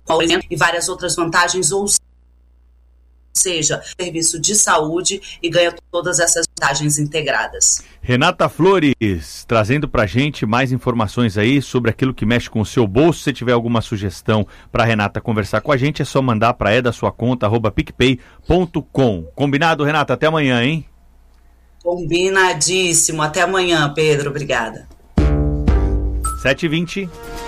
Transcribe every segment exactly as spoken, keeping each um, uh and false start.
e várias outras vantagens, ou seja, serviço de saúde, e ganha todas essas vantagens integradas. Renata Flores, trazendo pra gente mais informações aí sobre aquilo que mexe com o seu bolso. Se tiver alguma sugestão pra Renata conversar com a gente, é só mandar pra é da sua conta, arroba picpay ponto com. Combinado, Renata? Até amanhã, hein? Combinadíssimo. Até amanhã, Pedro. Obrigada. sete e vinte.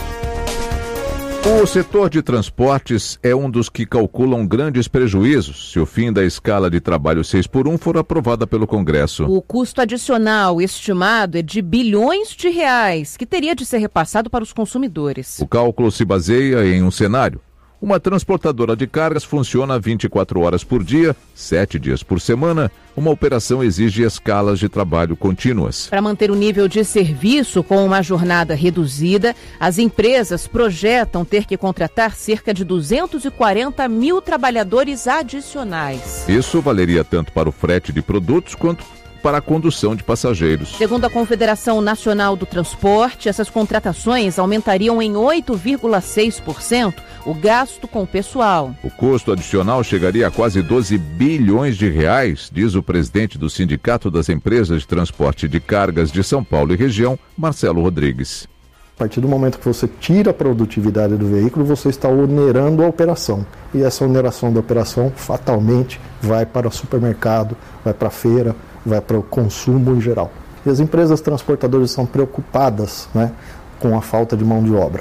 O setor de transportes é um dos que calculam grandes prejuízos se o fim da escala de trabalho seis por um for aprovada pelo Congresso. O custo adicional estimado é de bilhões de reais, que teria de ser repassado para os consumidores. O cálculo se baseia em um cenário. Uma transportadora de cargas funciona vinte e quatro horas por dia, sete dias por semana. Uma operação exige escalas de trabalho contínuas. Para manter o nível de serviço com uma jornada reduzida, as empresas projetam ter que contratar cerca de duzentos e quarenta mil trabalhadores adicionais. Isso valeria tanto para o frete de produtos quanto para a condução de passageiros. Segundo a Confederação Nacional do Transporte, essas contratações aumentariam em oito vírgula seis por cento o gasto com o pessoal. O custo adicional chegaria a quase doze bilhões de reais, diz o presidente do Sindicato das Empresas de Transporte de Cargas de São Paulo e região, Marcelo Rodrigues. A partir do momento que você tira a produtividade do veículo, você está onerando a operação. E essa oneração da operação fatalmente vai para o supermercado, vai para a feira, vai para o consumo em geral. E as empresas transportadoras são preocupadas, né, com a falta de mão de obra.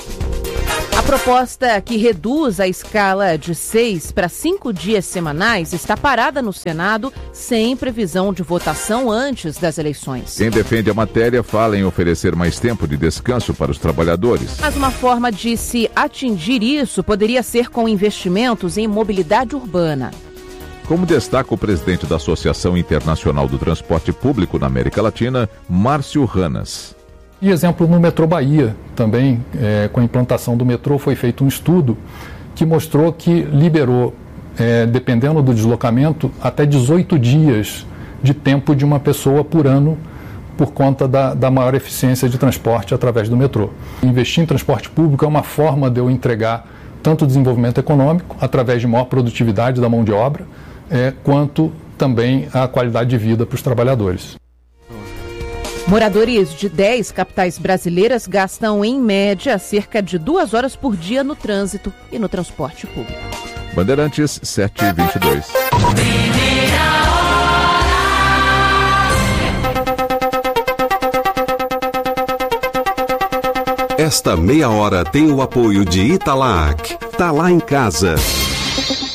A proposta que reduz a escala de seis para cinco dias semanais está parada no Senado sem previsão de votação antes das eleições. Quem defende a matéria fala em oferecer mais tempo de descanso para os trabalhadores. Mas uma forma de se atingir isso poderia ser com investimentos em mobilidade urbana. Como destaca o presidente da Associação Internacional do Transporte Público na América Latina, Márcio Ranas. E exemplo no metrô Bahia, também é, com a implantação do metrô foi feito um estudo que mostrou que liberou, é, dependendo do deslocamento, até dezoito dias de tempo de uma pessoa por ano por conta da, da maior eficiência de transporte através do metrô. Investir em transporte público é uma forma de eu entregar tanto o desenvolvimento econômico, através de maior produtividade da mão de obra, é, quanto também a qualidade de vida para os trabalhadores. Moradores de dez capitais brasileiras gastam, em média, cerca de duas horas por dia no trânsito e no transporte público. Bandeirantes sete e vinte e dois. Esta meia hora tem o apoio de Italac. Tá lá em casa.